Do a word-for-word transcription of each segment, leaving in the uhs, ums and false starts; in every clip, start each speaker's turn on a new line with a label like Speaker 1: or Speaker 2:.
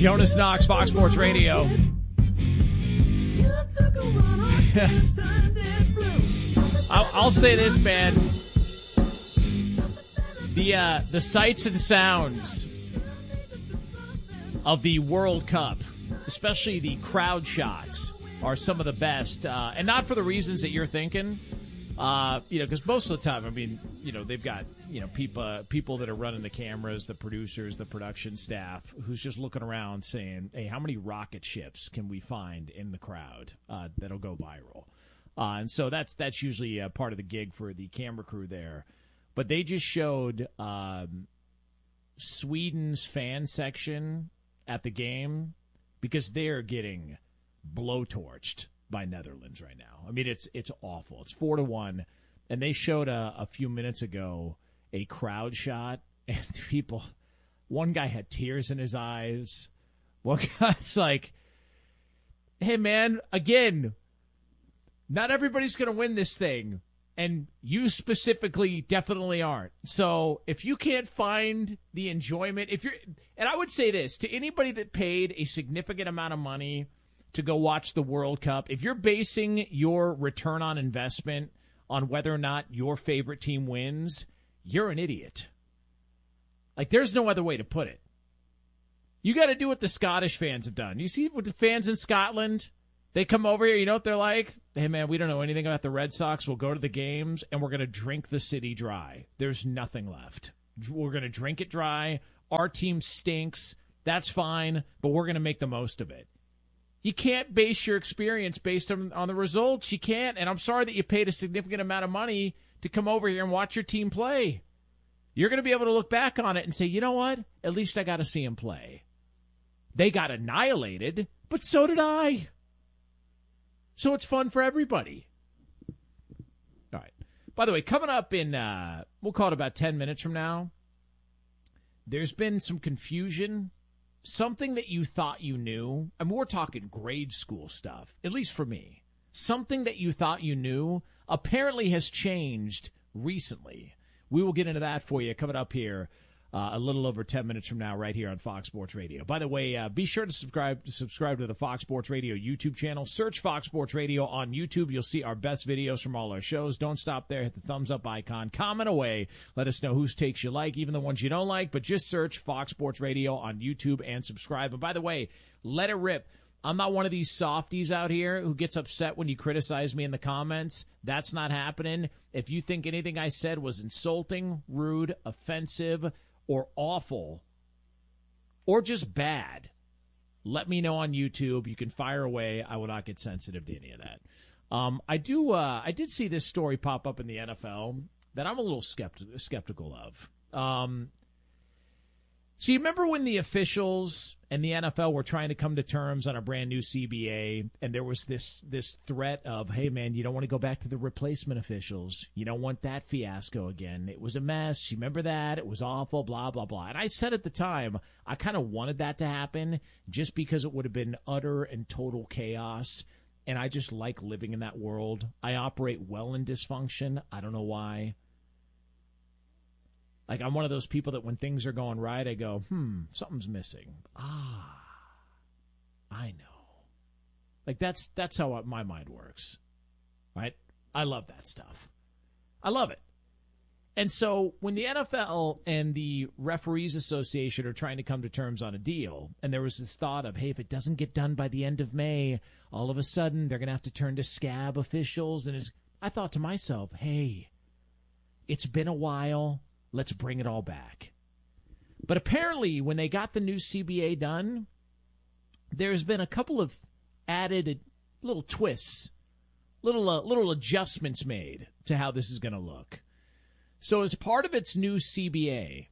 Speaker 1: Jonas Knox, Fox Sports Radio. I'll, I'll say this, man. The uh, the sights and sounds of the World Cup, especially the crowd shots, are some of the best. Uh, and not for the reasons that you're thinking. Uh, you know, because most of the time, I mean, you know, they've got, you know, people uh, people that are running the cameras, the producers, the production staff, who's just looking around saying, hey, how many rocket ships can we find in the crowd uh, that'll go viral? Uh, and so that's that's usually uh, part of the gig for the camera crew there. But they just showed um, Sweden's fan section at the game because they're getting blowtorched by Netherlands right now. I mean, it's it's awful. It's four to one, and they showed a, a few minutes ago a crowd shot, and people. One guy had tears in his eyes. One guy's like, "Hey, man, again, not everybody's going to win this thing, and you specifically definitely aren't. So if you can't find the enjoyment, if you're, and I would say this to anybody that paid a significant amount of money to go watch the World Cup, if you're basing your return on investment on whether or not your favorite team wins, you're an idiot. Like, there's no other way to put it. You got to do what the Scottish fans have done. You see what the fans in Scotland, they come over here, you know what they're like? Hey, man, we don't know anything about the Red Sox. We'll go to the games, and we're going to drink the city dry. There's nothing left. We're going to drink it dry. Our team stinks. That's fine, but we're going to make the most of it. You can't base your experience based on, on the results. You can't. And I'm sorry that you paid a significant amount of money to come over here and watch your team play. You're going to be able to look back on it and say, you know what? At least I got to see them play. They got annihilated, but so did I. So it's fun for everybody. All right. By the way, coming up in, uh, we'll call it about ten minutes from now, there's been some confusion. Something that you thought you knew, I mean, we're talking grade school stuff, at least for me. Something that you thought you knew apparently has changed recently. We will get into that for you coming up here uh, a little over ten minutes from now right here on Fox Sports Radio. By the way, uh, be sure to subscribe, subscribe to the Fox Sports Radio YouTube channel. Search Fox Sports Radio on YouTube. You'll see our best videos from all our shows. Don't stop there. Hit the thumbs up icon. Comment away. Let us know whose takes you like, even the ones you don't like. But just search Fox Sports Radio on YouTube and subscribe. And by the way, let it rip. I'm not one of these softies out here who gets upset when you criticize me in the comments. That's not happening. If you think anything I said was insulting, rude, offensive, or awful, or just bad, let me know on YouTube. You can fire away. I will not get sensitive to any of that. Um, I do. Uh, I did see this story pop up in the N F L that I'm a little skepti- skeptical of. Um, so you remember when the officials and the N F L were trying to come to terms on a brand new C B A, and there was this this threat of, hey, man, you don't want to go back to the replacement officials. You don't want that fiasco again. It was a mess. You remember that? It was awful, blah, blah, blah. And I said at the time, I kind of wanted that to happen just because it would have been utter and total chaos, and I just like living in that world. I operate well in dysfunction. I don't know why. Like, I'm one of those people that when things are going right, I go, hmm, something's missing. Ah, I know. Like, that's that's how my mind works, right? I love that stuff. I love it. And so when the N F L and the Referees Association are trying to come to terms on a deal, and there was this thought of, hey, if it doesn't get done by the end of May, all of a sudden they're going to have to turn to scab officials. And it's, I thought to myself, hey, it's been a while. Let's bring it all back. But apparently, when they got the new C B A done, there's been a couple of added little twists, little uh, little adjustments made to how this is going to look. So as part of its new C B A,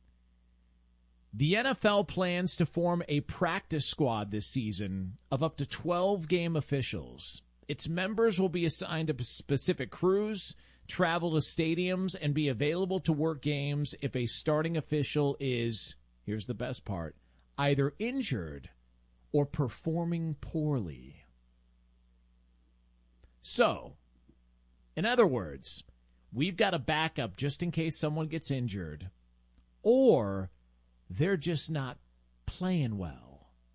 Speaker 1: the N F L plans to form a practice squad this season of up to twelve game officials. Its members will be assigned to specific crews, travel to stadiums, and be available to work games if a starting official is, here's the best part, either injured or performing poorly. So, in other words, we've got a backup just in case someone gets injured, or they're just not playing well.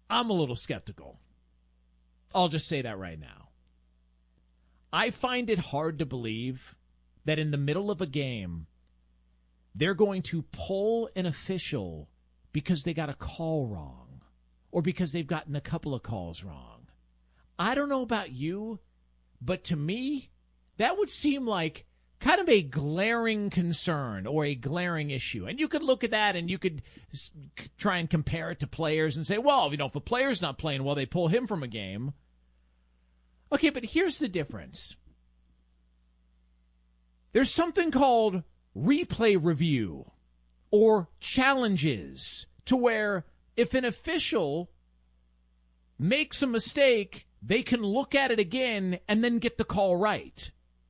Speaker 1: I'm a little skeptical. I'll just say that right now. I find it hard to believe that in the middle of a game, they're going to pull an official because they got a call wrong or because they've gotten a couple of calls wrong. I don't know about you, but to me, that would seem like kind of a glaring concern or a glaring issue. And you could look at that and you could try and compare it to players and say, well, you know, if a player's not playing well, they pull him from a game. Okay, but here's the difference. There's something called replay review or challenges to where if an official makes a mistake, they can look at it again and then get the call right.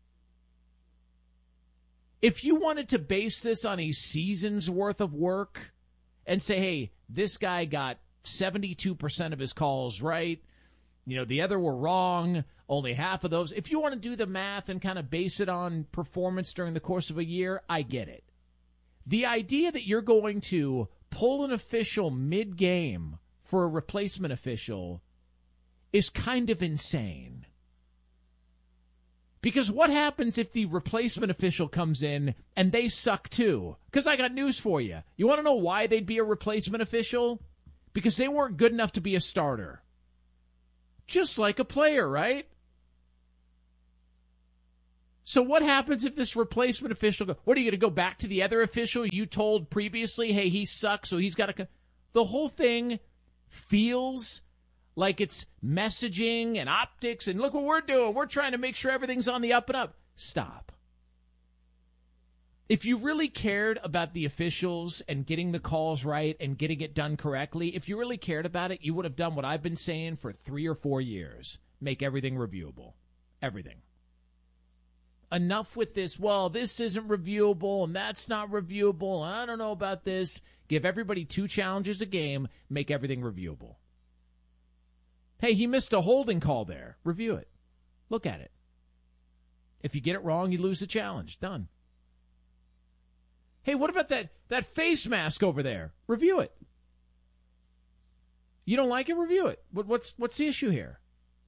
Speaker 1: If you wanted to base this on a season's worth of work and say, hey, this guy got seventy-two percent of his calls right, you know, the other were wrong, only half of those. If you want to do the math and kind of base it on performance during the course of a year, I get it. The idea that you're going to pull an official mid-game for a replacement official is kind of insane. Because what happens if the replacement official comes in and they suck too? Because I got news for you. You want to know why they'd be a replacement official? Because they weren't good enough to be a starter. Just like a player, right? So what happens if this replacement official, go, what are you going to go back to the other official you told previously, hey, he sucks, so he's got to, the whole thing feels like it's messaging and optics, and look what we're doing. We're trying to make sure everything's on the up and up. Stop. If you really cared about the officials and getting the calls right and getting it done correctly, if you really cared about it, you would have done what I've been saying for three or four years. Make everything reviewable. Everything. Enough with this, well, this isn't reviewable and that's not reviewable, and I don't know about this. Give everybody two challenges a game. Make everything reviewable. Hey, he missed a holding call there. Review it. Look at it. If you get it wrong, you lose the challenge. Done. Hey, what about that, that face mask over there? Review it. You don't like it? Review it. What, what's what's the issue here?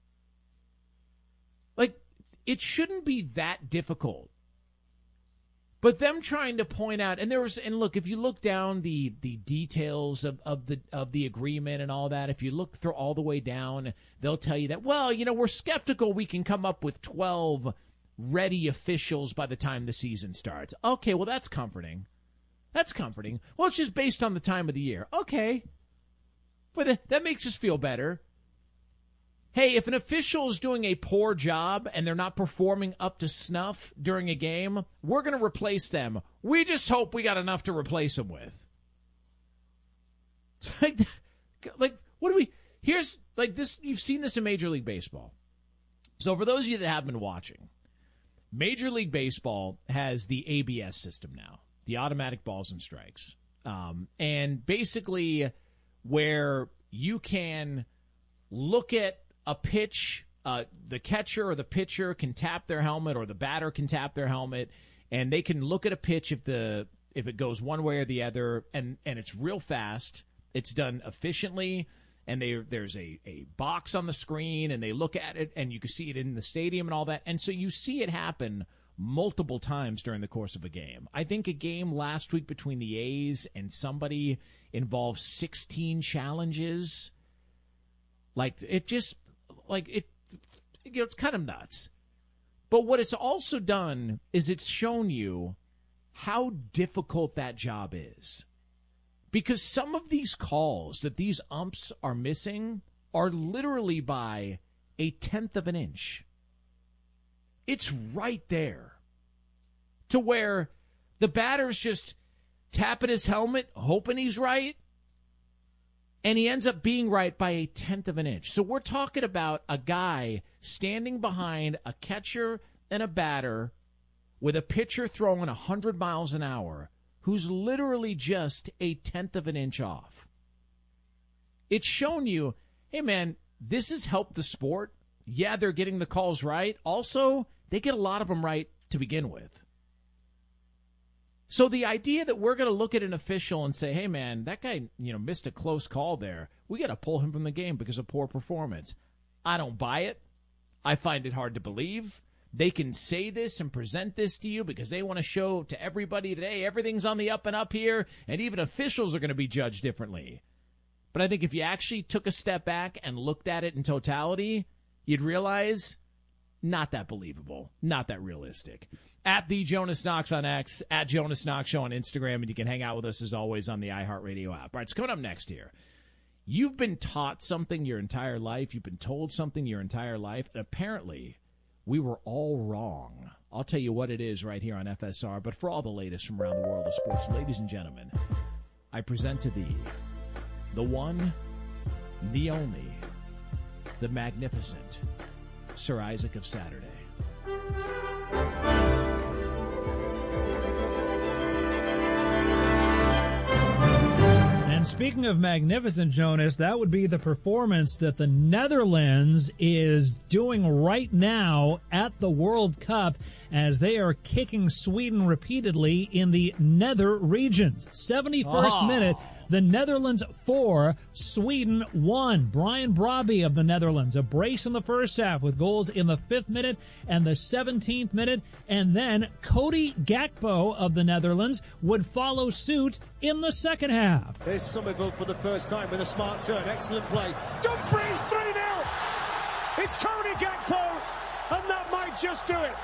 Speaker 1: Like, it shouldn't be that difficult. But them trying to point out, and there was, and look, if you look down the, the details of, of the of the agreement and all that, if you look through all the way down, they'll tell you that, well, you know, we're skeptical we can come up with twelve ready officials by the time the season starts. Okay, well, that's comforting. That's comforting. Well, it's just based on the time of the year. Okay. But that makes us feel better. Hey, if an official is doing a poor job and they're not performing up to snuff during a game, we're going to replace them. We just hope we got enough to replace them with. Like, like, what do we, here's, like this, you've seen this in Major League Baseball. So for those of you that have been watching, Major League Baseball has the A B S system now, the automatic balls and strikes. Um, and basically where you can look at a pitch, uh, the catcher or the pitcher can tap their helmet or the batter can tap their helmet, and they can look at a pitch if the if it goes one way or the other, and, and it's real fast. It's done efficiently, and they, there's a, a box on the screen, and they look at it, and you can see it in the stadium and all that. And so you see it happen multiple times during the course of a game. I think a game last week between the A's and somebody involved sixteen challenges. Like, it just... Like, it, you know, it's kind of nuts. But what it's also done is it's shown you how difficult that job is. Because some of these calls that these umps are missing are literally by a tenth of an inch. It's right there. To where the batter's just tapping his helmet, hoping he's right, and he ends up being right by a tenth of an inch. So we're talking about a guy standing behind a catcher and a batter with a pitcher throwing one hundred miles an hour who's literally just a tenth of an inch off. It's shown you, hey, man, this has helped the sport. Yeah, they're getting the calls right. Also, they get a lot of them right to begin with. So the idea that we're going to look at an official and say, hey, man, that guy, you know, missed a close call there. We got to pull him from the game because of poor performance. I don't buy it. I find it hard to believe. They can say this and present this to you because they want to show to everybody that, hey, everything's on the up and up here, and even officials are going to be judged differently. But I think if you actually took a step back and looked at it in totality, you'd realize not that believable, not that realistic. At the Jonas Knox on X, at Jonas Knox Show on Instagram, and you can hang out with us as always on the iHeartRadio app. All right, so coming up next here. You've been taught something your entire life. You've been told something your entire life. And apparently, we were all wrong. I'll tell you what it is right here on F S R. But for all the latest from around the world of sports, ladies and gentlemen, I present to thee the one, the only, the magnificent Sir Isaac of Saturday.
Speaker 2: And speaking of magnificent, Jonas, that would be the performance that the Netherlands is doing right now at the World Cup as they are kicking Sweden repeatedly in the nether regions. seventy-first
Speaker 1: Oh.
Speaker 2: minute, the Netherlands four, Sweden one. Brian Brobby of the Netherlands, a brace in the first half with goals in the fifth minute and the seventeenth minute. And then Cody Gakpo of the Netherlands would follow suit in the second half.
Speaker 3: Here's Somerville for the first time with a smart turn. Excellent play. Dumfries three nil. It's Cody Gakpo, and that might just do it.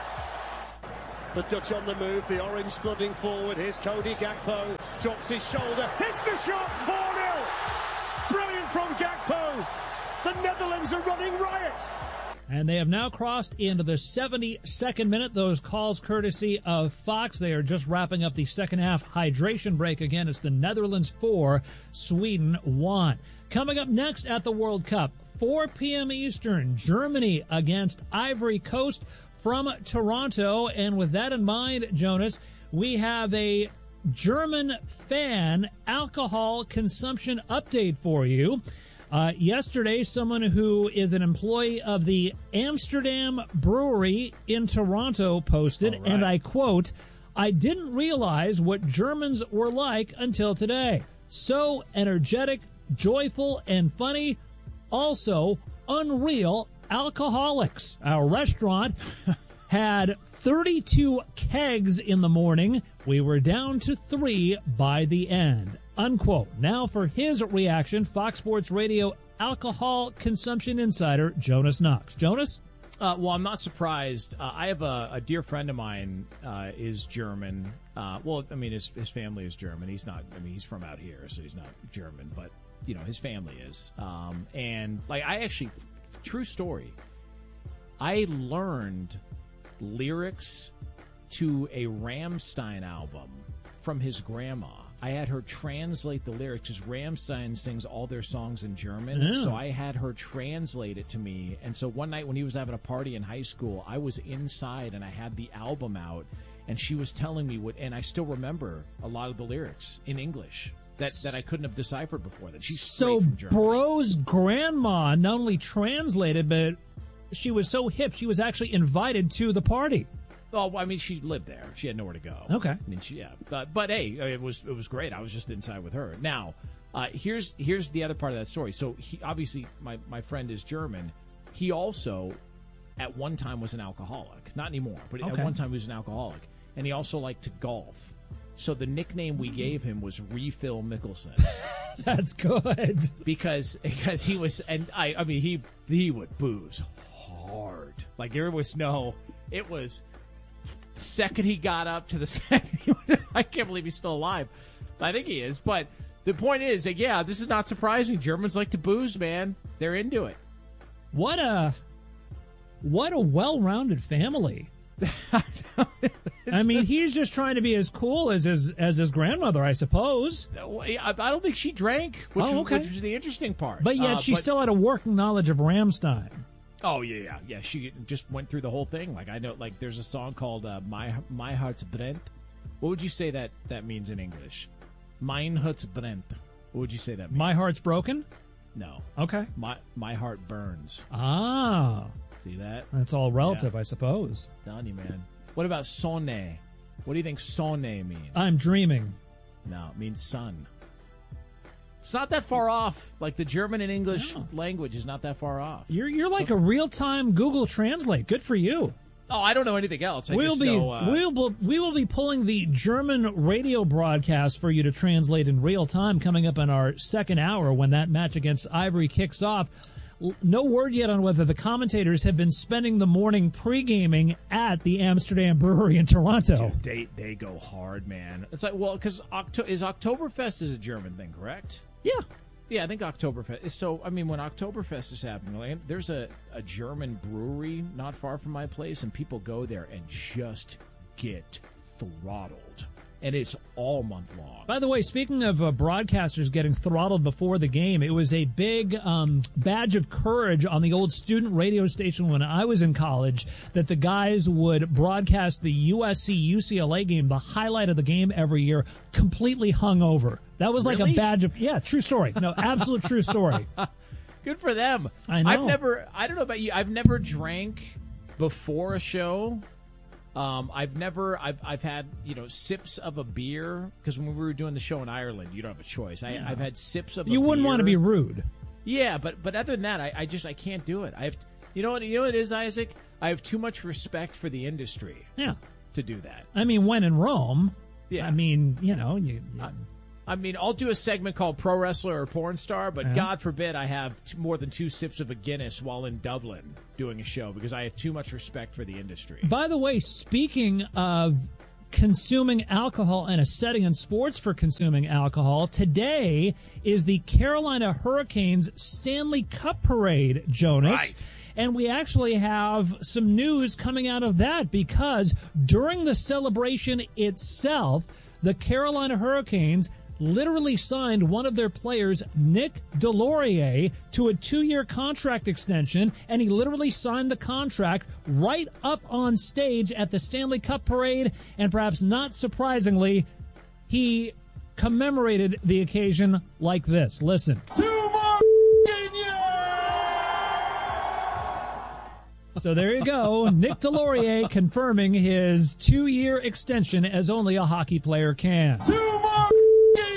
Speaker 3: The Dutch on the move, the orange flooding forward. Here's Cody Gakpo, drops his shoulder, hits the shot, four nil. Brilliant from Gakpo. The Netherlands are running riot.
Speaker 2: And they have now crossed into the seventy-second minute. Those calls courtesy of Fox. They are just wrapping up the second half hydration break. Again, it's the Netherlands four, Sweden one. Coming up next at the World Cup, four p.m. Eastern, Germany against Ivory Coast from Toronto. And with that in mind, Jonas, we have a German fan alcohol consumption update for you. Uh, yesterday, someone who is an employee of the Amsterdam Brewery in Toronto posted,
Speaker 1: All right.
Speaker 2: and I quote, "I didn't realize what Germans were like until today. So energetic, joyful, and funny. Also, unreal alcoholics." Our restaurant had thirty-two kegs in the morning. We were down to three by the end. Unquote. Now for his reaction, Fox Sports Radio alcohol consumption insider Jonas Knox. Jonas?
Speaker 1: Uh, well, I'm not surprised. Uh, I have a, a dear friend of mine uh, is German. Uh, well, I mean, his his family is German. He's not. I mean, he's from out here, so he's not German. But you know, his family is. Um, and like, I actually, true story. I learned lyrics to a Rammstein album from his grandma. I had her translate the lyrics because Rammstein sings all their songs in German.
Speaker 2: Yeah.
Speaker 1: So I had her translate it to me. And so one night when he was having a party in high school, I was inside and I had the album out. And she was telling me what, and I still remember a lot of the lyrics in English that, that I couldn't have deciphered before. That she's
Speaker 2: So
Speaker 1: straight from Germany.
Speaker 2: Bro's grandma not only translated, but she was so hip, she was actually invited to the party.
Speaker 1: Oh, I mean, she lived there. She had nowhere to go.
Speaker 2: Okay.
Speaker 1: I mean, she, yeah. But, but hey, it was it was great. I was just inside with her. Now, uh, here's here's the other part of that story. So, he, obviously, my, my friend is German. He also, at one time, was an alcoholic. Not anymore, but
Speaker 2: Okay.
Speaker 1: at one time he was an alcoholic. And he also liked to golf. So the nickname we gave him was Refill Mickelson.
Speaker 2: That's good.
Speaker 1: because because he was, and I I mean, he he would booze hard. Like, there was no, it was... Second he got up to the second, he would, I can't believe he's still alive. I think he is. But the point is, that, yeah, this is not surprising. Germans like to booze, man. They're into it.
Speaker 2: What a what a well-rounded family. I mean, he's just trying to be as cool as his as his grandmother, I suppose.
Speaker 1: I I don't think she drank, which,
Speaker 2: Oh, okay.
Speaker 1: which was the interesting part.
Speaker 2: But yet
Speaker 1: Uh,
Speaker 2: she
Speaker 1: but-
Speaker 2: still had a working knowledge of Rammstein.
Speaker 1: Oh yeah, yeah, yeah. She just went through the whole thing. Like, I know, like, there's a song called uh, "My My Heart's Brennt." What would you say that that means in English? Mein Heart's Brennt. What would you say that means?
Speaker 2: My heart's broken?
Speaker 1: No.
Speaker 2: Okay.
Speaker 1: My my heart burns.
Speaker 2: Ah,
Speaker 1: See that?
Speaker 2: that's all relative,
Speaker 1: Yeah.
Speaker 2: I suppose.
Speaker 1: Telling you, man. What about sonne? What do you think Sonne means?
Speaker 2: I'm dreaming.
Speaker 1: No, it means sun. It's not that far off. Like the German and English
Speaker 2: no.
Speaker 1: language is not that far off.
Speaker 2: You're you're like
Speaker 1: so,
Speaker 2: a real-time Google Translate. Good for you.
Speaker 1: Oh, I don't know anything else. I
Speaker 2: we'll
Speaker 1: just
Speaker 2: be
Speaker 1: know, uh,
Speaker 2: we'll be, we will be pulling the German radio broadcast for you to translate in real time coming up in our second hour when that match against Ivory kicks off. No word yet on whether the commentators have been spending the morning pre-gaming at the Amsterdam Brewery in Toronto.
Speaker 1: Dude, they they go hard, man. It's like, well, because Octo- is Oktoberfest is a German thing, correct?
Speaker 2: Yeah.
Speaker 1: Yeah, I think Oktoberfest. So, I mean, when Oktoberfest is happening, like, there's a, a German brewery not far from my place, and people go there and just get throttled. And it's all month long.
Speaker 2: By the way, speaking of uh, broadcasters getting throttled before the game, it was a big um, badge of courage on the old student radio station when I was in college that the guys would broadcast the U S C U C L A game, the highlight of the game every year, completely hungover. That was like
Speaker 1: Really?
Speaker 2: a badge of, yeah, true story. No, absolute true story.
Speaker 1: Good for them.
Speaker 2: I know.
Speaker 1: I've never, I don't know about you, I've never drank before a show. Um, I've never, I've, I've had, you know, sips of a beer, because when we were doing the show in Ireland, you don't have a choice. I,
Speaker 2: Yeah.
Speaker 1: I've had sips of
Speaker 2: You
Speaker 1: a beer.
Speaker 2: wouldn't want to be rude.
Speaker 1: Yeah, but, but other than that, I, I just, I can't do it. I have, you know what, you know what it is, Isaac? I have too much respect for the industry
Speaker 2: Yeah.
Speaker 1: to do that.
Speaker 2: I mean, when in Rome,
Speaker 1: Yeah.
Speaker 2: I mean, you know, you, you
Speaker 1: I, I mean, I'll do a segment called Pro Wrestler or Porn Star, but
Speaker 2: Yeah.
Speaker 1: God forbid I have t- more than two sips of a Guinness while in Dublin doing a show, because I have too much respect for the industry.
Speaker 2: By the way, speaking of consuming alcohol and a setting in sports for consuming alcohol, today is the Carolina Hurricanes Stanley Cup Parade, Jonas.
Speaker 1: Right.
Speaker 2: And we actually have some news coming out of that, because during the celebration itself, the Carolina Hurricanes literally signed one of their players, Nick Delorier, to a two-year contract extension, and he literally signed the contract right up on stage at the Stanley Cup Parade, and perhaps not surprisingly, he commemorated the occasion like this. Listen.
Speaker 4: Two more years!
Speaker 2: So there you go. Nick Delorier confirming his two-year extension as only a hockey player can.
Speaker 4: Two more years!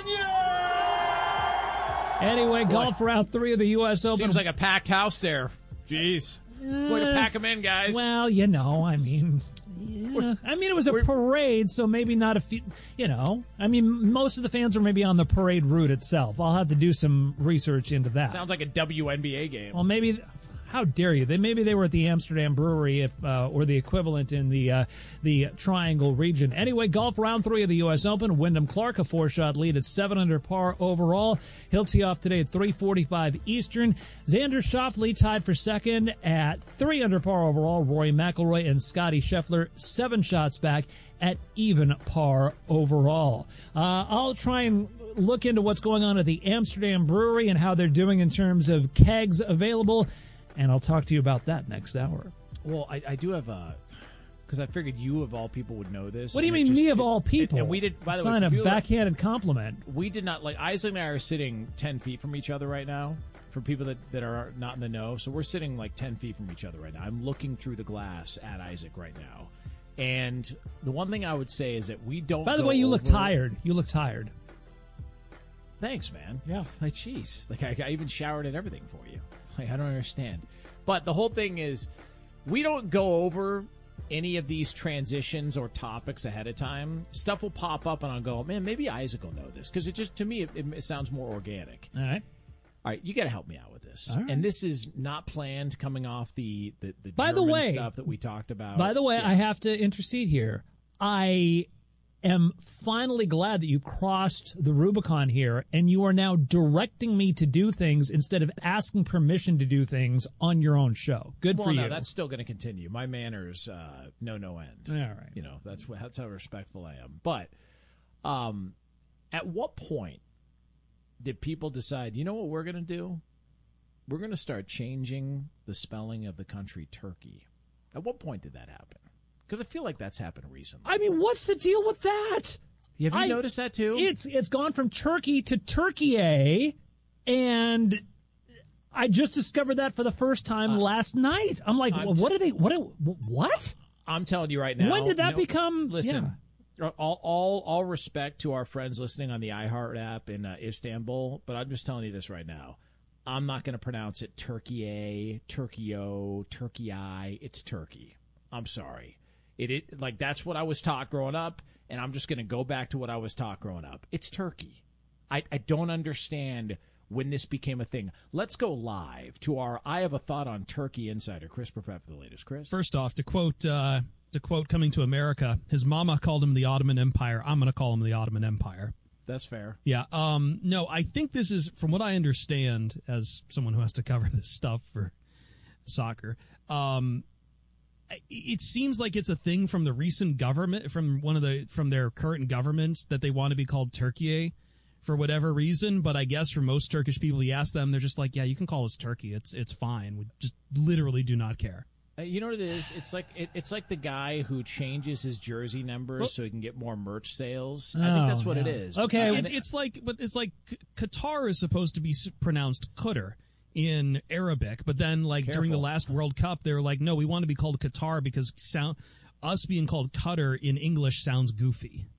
Speaker 2: Anyway, golf round three of the U S Open.
Speaker 1: Seems like a packed house there. Jeez. Way to pack them in, guys.
Speaker 2: Well, you know, I mean, yeah. I mean, it was a parade, so maybe not a few, you know. I mean, most of the fans were maybe on the parade route itself. I'll have to do some research into that.
Speaker 1: Sounds like a W N B A game.
Speaker 2: Well, maybe. How dare you? They maybe they were at the Amsterdam Brewery, if uh, or the equivalent in the uh, the Triangle region. Anyway, golf round three of the U S Open. Wyndham Clark a four shot lead at seven under par overall. He'll tee off today at three forty-five Eastern. Xander Schauffele tied for second at three under par overall. Rory McIlroy and Scotty Scheffler seven shots back at even par overall. Uh, I'll try and look into what's going on at the Amsterdam Brewery and how they're doing in terms of kegs available. And I'll talk to you about that next hour.
Speaker 1: Well, I, I do have a, because I figured you of all people would know this.
Speaker 2: What do you
Speaker 1: and
Speaker 2: mean,
Speaker 1: it just-
Speaker 2: me of
Speaker 1: it-
Speaker 2: all people?
Speaker 1: it- and we did. By the
Speaker 2: it's
Speaker 1: way,
Speaker 2: not a
Speaker 1: for people that-
Speaker 2: backhanded compliment.
Speaker 1: we did not, like, Isaac and I are sitting ten feet from each other right now. For people that, that are not in the know, so we're sitting like ten feet from each other right now. I'm looking through the glass at Isaac right now, and the one thing I would say is that we don't.
Speaker 2: By the
Speaker 1: go
Speaker 2: way, you look
Speaker 1: over-
Speaker 2: tired. You look tired.
Speaker 1: Thanks, man.
Speaker 2: Yeah.
Speaker 1: Like, jeez. Like, I, I even showered and everything for you. Like, I don't understand. But the whole thing is, we don't go over any of these transitions or topics ahead of time. Stuff will pop up, and I'll go, man, maybe Isaac will know this. Because it just, to me, it, it sounds more organic.
Speaker 2: All right.
Speaker 1: All right, you got to help me out with this.
Speaker 2: All right.
Speaker 1: And this is not planned coming off the, the, the
Speaker 2: By the
Speaker 1: German
Speaker 2: way-
Speaker 1: stuff that we talked about.
Speaker 2: By the way,
Speaker 1: Yeah.
Speaker 2: I have to intercede here. I am finally glad that you crossed the Rubicon here, and you are now directing me to do things instead of asking permission to do things on your own show. Good
Speaker 1: well,
Speaker 2: for
Speaker 1: no,
Speaker 2: you.
Speaker 1: that's still going to continue. My manners, uh, no, no end.
Speaker 2: All right.
Speaker 1: You know, that's what, that's how respectful I am. But um, at what point did people decide, you know what we're going to do? We're going to start changing the spelling of the country Turkey. At what point did that happen? Because I feel like that's happened recently.
Speaker 2: I mean, what's the deal with that?
Speaker 1: Have you
Speaker 2: I-
Speaker 1: noticed that too?
Speaker 2: It's it's gone from Turkey to Turkey, and I just discovered that for the first time
Speaker 1: Uh,
Speaker 2: last night. I'm like,
Speaker 1: I'm
Speaker 2: well, what are they? What? Are, what?
Speaker 1: I'm telling you right now.
Speaker 2: When did that
Speaker 1: no-
Speaker 2: become?
Speaker 1: Listen,
Speaker 2: yeah.
Speaker 1: All, all, all respect to our friends listening on the iHeart app in uh, Istanbul, but I'm just telling you this right now. I'm not going to pronounce it Turkey, Turkey-o, Turkey-I. It's Turkey. I'm sorry. It, it like that's what I was taught growing up, and I'm just going to go back to what I was taught growing up. It's Turkey. I, I don't understand when this became a thing. Let's go live to our I Have a Thought on Turkey insider, Chris Perfett, for the latest. Chris?
Speaker 5: First off, to quote uh, to quote Coming to America, his mama called him the Ottoman Empire. I'm going to call him the Ottoman Empire.
Speaker 1: That's fair.
Speaker 5: Yeah. Um, no, I think this is, from what I understand, as someone who has to cover this stuff for soccer, um, it seems like it's a thing from the recent government, from one of the from their current governments, that they want to be called Turkey for whatever reason. But I guess for most Turkish people, you ask them, they're just like, yeah, you can call us Turkey. It's it's fine. We just literally do not care.
Speaker 1: Uh, you know what it is? It's like it, it's like the guy who changes his jersey numbers well, so he can get more merch sales.
Speaker 2: Oh,
Speaker 1: I think that's what
Speaker 2: yeah.
Speaker 1: it is.
Speaker 5: Okay,
Speaker 1: uh,
Speaker 5: it's, it's like, but it's like Qatar is supposed to be pronounced Qatar in Arabic, but then like
Speaker 1: Careful.
Speaker 5: during the last World Cup, they were like, no, we want to be called Qatar because sound us being called Qatar in English sounds goofy.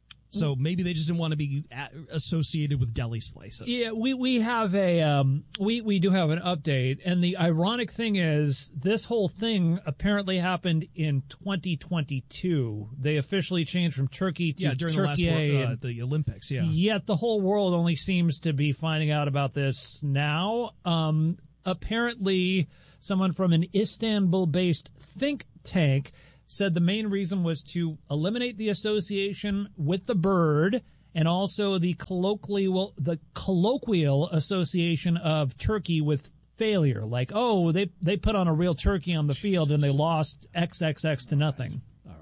Speaker 5: So maybe they just didn't want to be associated with deli slices.
Speaker 2: Yeah, we, we have a um, we we do have an update, and the ironic thing is this whole thing apparently happened in twenty twenty-two. They officially changed from Turkey to
Speaker 5: yeah during
Speaker 2: Turkey,
Speaker 5: the last World, uh,
Speaker 2: and
Speaker 5: the Olympics. Yeah,
Speaker 2: yet the whole world only seems to be finding out about this now. Um, apparently, someone from an Istanbul-based think tank said the main reason was to eliminate the association with the bird and also the colloquial the colloquial association of Turkey with failure. Like, oh, they they put on a real turkey on the field and they lost X X X to nothing.
Speaker 1: All right.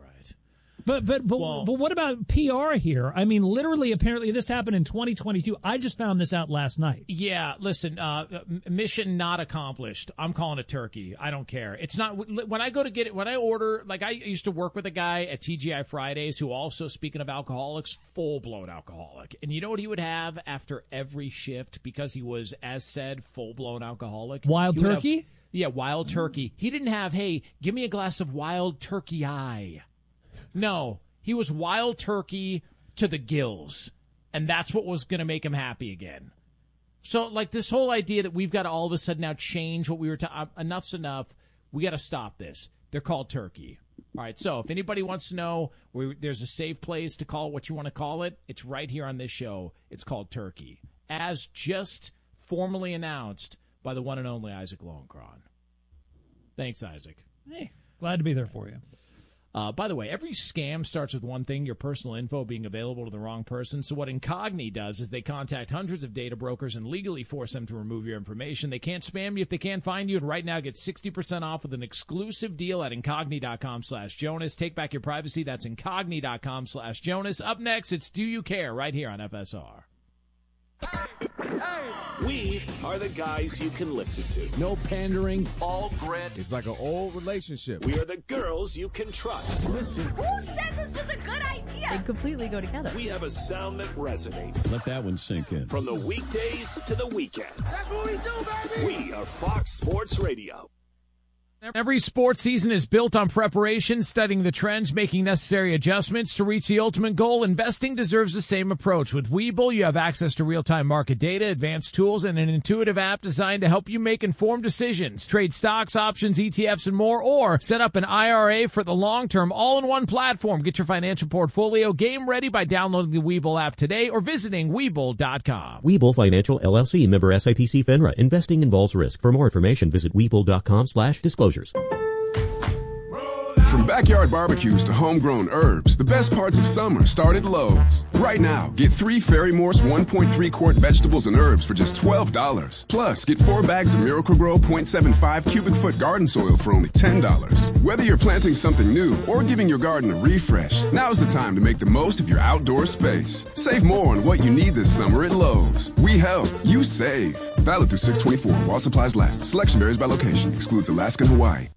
Speaker 2: But but but,
Speaker 1: Well,
Speaker 2: but what about P R here? I mean, literally, apparently, this happened in twenty twenty-two. I just found this out last night.
Speaker 1: Yeah, listen, uh, mission not accomplished. I'm calling it Turkey. I don't care. It's not when I go to get it. When I order, like I used to work with a guy at T G I Fridays who also, speaking of alcoholics, full blown alcoholic. And you know what he would have after every shift because he was, as said, full blown alcoholic.
Speaker 2: Wild
Speaker 1: He would
Speaker 2: turkey.
Speaker 1: have, yeah, wild turkey. He didn't have, hey, give me a glass of wild turkey eye. No, he was wild turkey to the gills, and that's what was going to make him happy again. So, like, this whole idea that we've got to all of a sudden now change what we were talking, uh, enough's enough. We got to stop this. They're called Turkey. All right, so if anybody wants to know where there's a safe place to call what you want to call it, it's right here on this show. It's called Turkey, as just formally announced by the one and only Isaac Lowenkron. Thanks, Isaac.
Speaker 2: Hey, glad to be there for you.
Speaker 1: Uh, by the way, every scam starts with one thing, your personal info being available to the wrong person. So what Incogni does is they contact hundreds of data brokers and legally force them to remove your information. They can't spam you if they can't find you. And right now, get sixty percent off with an exclusive deal at Incogni.com slash Jonas. Take back your privacy. That's Incogni.com slash Jonas. Up next, it's Do You Care right here on F S R.
Speaker 6: We are the guys you can listen to.
Speaker 7: No pandering.
Speaker 6: All grit.
Speaker 7: It's like an old relationship.
Speaker 6: We are the girls you can trust.
Speaker 7: Listen.
Speaker 8: Who said this was a good idea? They completely go together.
Speaker 6: We have a sound that resonates.
Speaker 9: Let that one sink in.
Speaker 6: From the weekdays to the weekends.
Speaker 4: That's what we do, baby.
Speaker 6: We are Fox Sports Radio.
Speaker 1: Every sports season is built on preparation, studying the trends, making necessary adjustments to reach the ultimate goal. Investing deserves the same approach. With Webull, you have access to real-time market data, advanced tools, and an intuitive app designed to help you make informed decisions. Trade stocks, options, E T Fs, and more, or set up an I R A for the long-term all-in-one platform. Get your financial portfolio game ready by downloading the Webull app today or visiting Webull dot com.
Speaker 10: Webull Financial, L L C, member S I P C FINRA. Investing involves risk. For more information, visit Webull dot com slash disclosures.
Speaker 11: From backyard barbecues to homegrown herbs, the best parts of summer start at Lowe's. Right now, get three Fairy Morse one point three quart vegetables and herbs for just twelve dollars. Plus, get four bags of Miracle-Gro zero point seven five cubic foot garden soil for only ten dollars. Whether you're planting something new or giving your garden a refresh, now's the time to make the most of your outdoor space. Save more on what you need this summer at Lowe's. We help, you save. Valid through six twenty-four while supplies last. Selection varies by location. Excludes Alaska and Hawaii.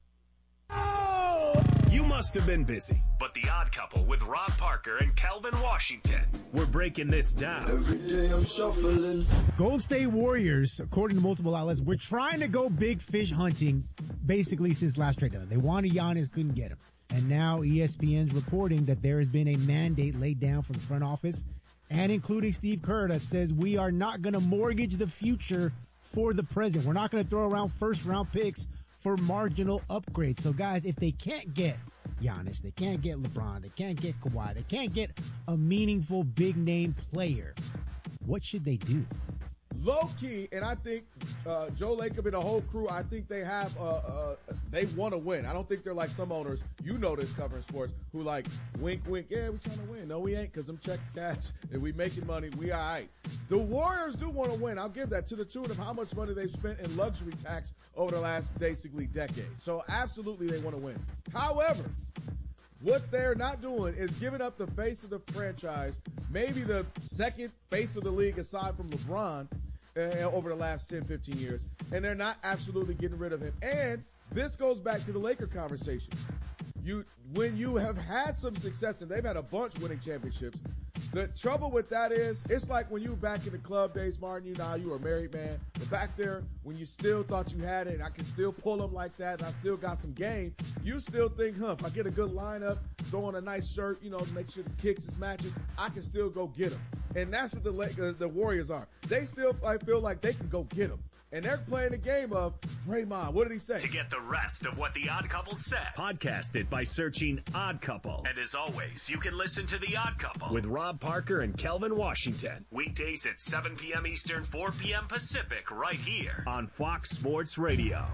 Speaker 6: You must have been busy, but The Odd Couple with Rob Parker and Calvin Washington, we're breaking this down.
Speaker 4: Every day I'm shuffling.
Speaker 12: Golden State Warriors, according to multiple outlets, were trying to go big fish hunting basically since last trade deadline. They wanted Giannis, couldn't get him. And now E S P N's reporting that there has been a mandate laid down from the front office and including Steve Kerr that says we are not going to mortgage the future for the present. We're not going to throw around first-round picks for marginal upgrades. So, guys, if they can't get Giannis, they can't get LeBron, they can't get Kawhi, they can't get a meaningful big-name player, what should they do?
Speaker 7: Low key, and I think uh, Joe Lacob and the whole crew, I think they have, uh, uh, they want to win. I don't think they're like some owners, you know this covering sports, who like wink, wink, yeah, we trying to win. No, we ain't, because them checks cash, and we making money, we all right. The Warriors do want to win. I'll give that to the tune of how much money they've spent in luxury tax over the last basically decade. So absolutely they want to win. However, what they're not doing is giving up the face of the franchise, maybe the second face of the league aside from LeBron, uh, over the last ten, fifteen years, and they're not absolutely getting rid of him. And this goes back to the Laker conversation. You, when you have had some success, and they've had a bunch winning championships, the trouble with that is, it's like when you were back in the club days, Martin, you know how you were a married man, but back there, when you still thought you had it, and I can still pull them like that, and I still got some game, you still think, huh, if I get a good lineup, throw on a nice shirt, you know, make sure the kicks is matching, I can still go get them. And that's what the uh, the Warriors are. They still I feel like they can go get them. And they're playing the game of Draymond. What did he say?
Speaker 6: To get the rest of what The Odd Couple said, podcast it by searching Odd Couple. And as always, you can listen to The Odd Couple with Rob Parker and Kelvin Washington. Weekdays at seven p.m. Eastern, four p.m. Pacific, right here on Fox Sports Radio.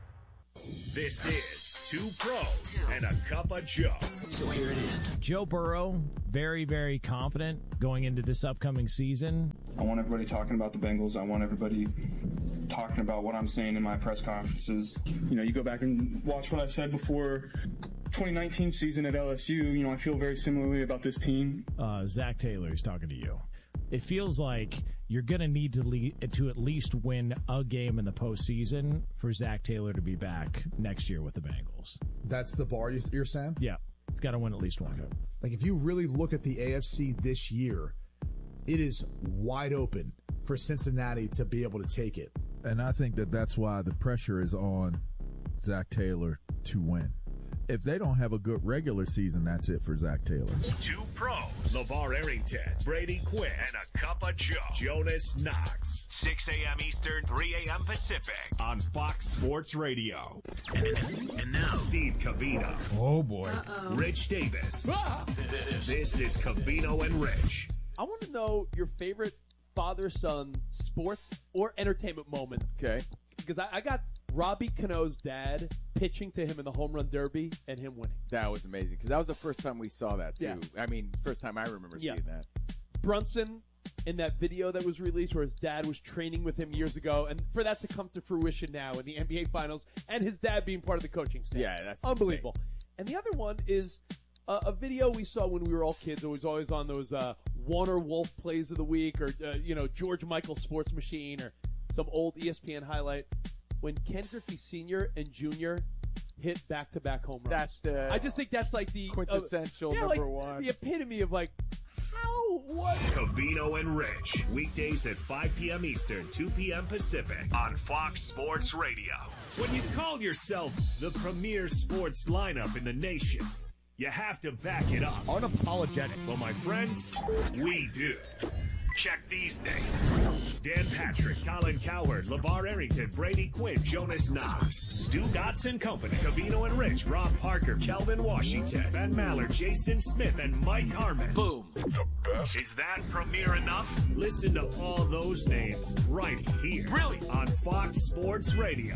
Speaker 6: This is Two Pros and a Cup of Joe.
Speaker 1: So here it is. Joe Burrow, very, very confident going into this upcoming season.
Speaker 9: I want everybody talking about the Bengals. I want everybody talking about what I'm saying in my press conferences. You know, you go back and watch what I said before twenty nineteen season at L S U. You know, I feel very similarly about this team.
Speaker 1: Uh, Zach Taylor is talking to you. It feels like you're going to need to lead, to at least win a game in the postseason for Zach Taylor to be back next year with the Bengals.
Speaker 13: That's the bar you're saying?
Speaker 1: Yeah. It's got to win at least one game.
Speaker 13: Like, if you really look at the A F C this year, it is wide open for Cincinnati to be able to take it.
Speaker 14: And I think that that's why the pressure is on Zach Taylor to win. If they don't have a good regular season, that's it for Zach Taylor.
Speaker 6: Two pros, LeVar Arrington, Brady Quinn, and a cup of Joe, Jonas Knox. six a.m. Eastern, three a.m. Pacific on Fox Sports Radio. And, and now, Steve Covino.
Speaker 1: Oh, boy.
Speaker 15: Uh-oh.
Speaker 6: Rich Davis. Ah! This is Covino and Rich.
Speaker 15: I want to know your favorite father-son sports or entertainment moment.
Speaker 16: Okay.
Speaker 15: Because I, I got Robbie Cano's dad pitching to him in the home run derby and him winning.
Speaker 16: That was amazing because that was the first time we saw that, too.
Speaker 15: Yeah.
Speaker 16: I mean, first time I remember
Speaker 15: yeah.
Speaker 16: seeing that.
Speaker 15: Brunson in that video that was released where his dad was training with him years ago, and for that to come to fruition now in the N B A Finals and his dad being part of the coaching staff.
Speaker 16: Yeah, that's
Speaker 15: unbelievable.
Speaker 16: insane.
Speaker 15: And the other one is uh, a video we saw when we were all kids. It was always on those uh, Warner Wolf plays of the week or, uh, you know, George Michael Sports Machine or some old E S P N highlight. When Ken Griffey Senior and Junior hit back-to-back home runs.
Speaker 16: That's the
Speaker 15: I just think that's like the
Speaker 16: quintessential
Speaker 15: uh, yeah,
Speaker 16: number
Speaker 15: like
Speaker 16: one.
Speaker 15: The epitome of like, how, what?
Speaker 6: Covino and Rich, weekdays at five p.m. Eastern, two p.m. Pacific on Fox Sports Radio. When you call yourself the premier sports lineup in the nation, you have to back it up.
Speaker 3: Unapologetic.
Speaker 6: Well, my friends, we do. Check these names. Dan Patrick, Colin Cowherd, LeVar Arrington, Brady Quinn, Jonas Knox, Stu Dotson Company, Covino and Rich, Rob Parker, Kelvin Washington, Ben Maller, Jason Smith, and Mike Harmon. Boom. The best. Is that premier enough? Listen to all those names right here. Brilliant. On Fox Sports Radio.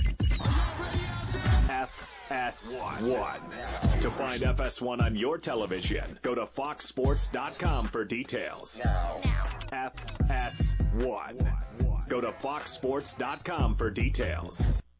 Speaker 6: F S one. To find F S one on your television, go to fox sports dot com for details. Now. F S one. Go to fox sports dot com for details.